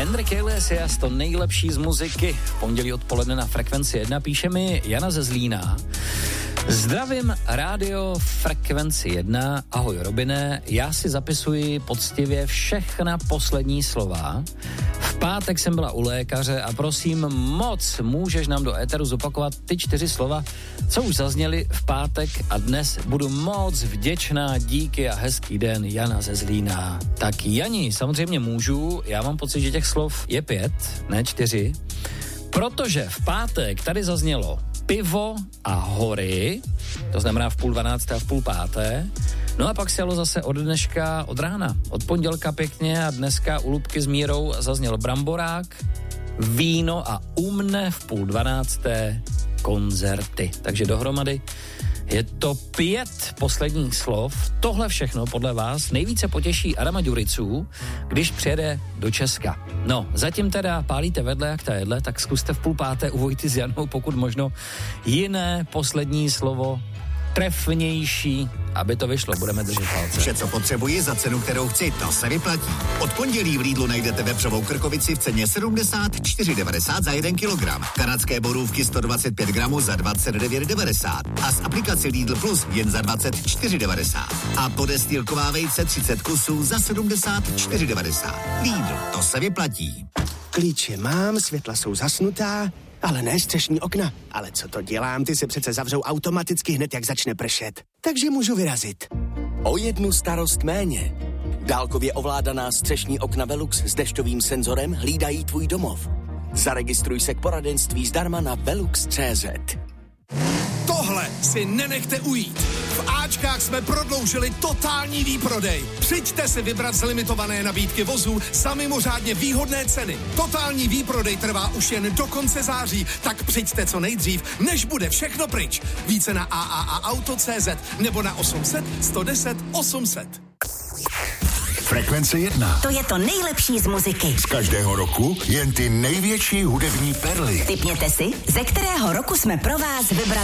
Enrique Iglesias, to nejlepší z muziky. V pondělí odpoledne na Frekvenci 1 píše mi Jana ze Zlína. Zdravím, rádio Frekvenci 1, ahoj Robine, já si zapisuji poctivě všechna poslední slova. V pátek jsem byla u lékaře a prosím moc, můžeš nám do éteru zopakovat ty 4 slova, co už zazněly v pátek a dnes budu moc vděčná, díky a hezký den, Jana ze Zlína. Tak Jani, samozřejmě můžu, já mám pocit, že těch slov je 5, ne 4, protože v pátek tady zaznělo pivo a hory, to znamená v 11:30 a v 11:30. No a pak se jelo zase od dneška, od rána, od pondělka pěkně a dneska u Lubky s Mírou zazněl bramborák, víno a u mne v 11:30 koncerty. Takže dohromady je to 5 posledních slov. Tohle všechno podle vás nejvíce potěší Adama Ďuriců, když přijede do Česka. No, zatím teda pálíte vedle jak ta jedle, tak zkuste v 11:30 u Vojty s Janou, pokud možno jiné poslední slovo, trefnější, aby to vyšlo, budeme držet palce. Vše, co potřebuji za cenu, kterou chci, to se vyplatí. Od pondělí v Lidlu najdete vepřovou krkovici v ceně 74,90 za 1 kilogram. Kanadské borůvky 125 gramů za 29,90 a z aplikace Lidl Plus jen za 24,90. A podestýlková vejce 30 kusů za 74,90. Lidl, to se vyplatí. Klíče mám, světla jsou zasnutá, ale ne střešní okna. Ale co to dělám, ty se přece zavřou automaticky hned, jak začne pršet. Takže můžu vyrazit. O jednu starost méně. Dálkově ovládaná střešní okna Velux s dešťovým senzorem hlídají tvůj domov. Zaregistruj se k poradenství zdarma na velux.cz. Tohle si nenechte ujít. V Ačkách jsme prodloužili totální výprodej. Přijďte si vybrat z limitované nabídky vozů za mimořádně výhodné ceny. Totální výprodej trvá už jen do konce září, tak přijďte co nejdřív, než bude všechno pryč. Více na AAAauto.cz nebo na 800 110 800. Frekvence 1. To je to nejlepší z muziky. Z každého roku jen ty největší hudební perly. Tipněte si, ze kterého roku jsme pro vás vybrali